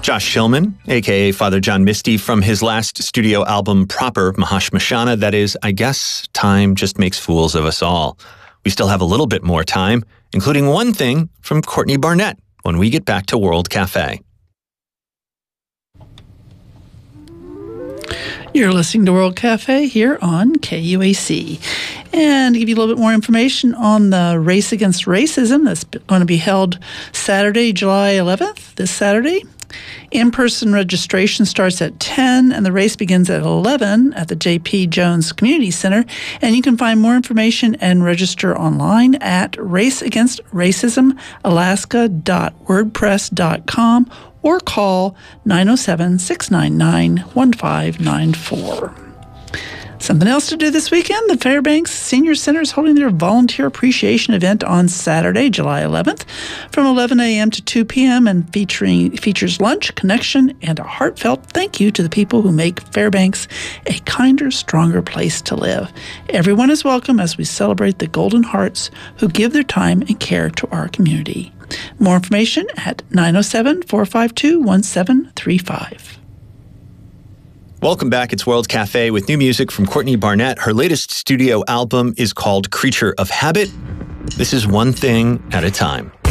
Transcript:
Josh Shillman, a.k.a. Father John Misty, from his last studio album, Proper Mahashmashana, that is, I guess, Time Just Makes Fools of Us All. We still have a little bit more time, including one thing from Courtney Barnett when we get back to World Cafe. You're listening to World Cafe here on KUAC. And to give you a little bit more information on the Race Against Racism that's going to be held Saturday, July 11th, this Saturday. In-person registration starts at 10 and the race begins at 11 at the J.P. Jones Community Center. And you can find more information and register online at raceagainstracismalaska.wordpress.com or call 907-699-1594. Something else to do this weekend, the Fairbanks Senior Center is holding their volunteer appreciation event on Saturday, July 11th from 11 a.m. to 2 p.m. and features lunch, connection, and a heartfelt thank you to the people who make Fairbanks a kinder, stronger place to live. Everyone is welcome as we celebrate the Golden Hearts who give their time and care to our community. More information at 907-452-1735. Welcome back. It's World Cafe with new music from Courtney Barnett. Her latest studio album is called Creature of Habit. This is One Thing at a Time.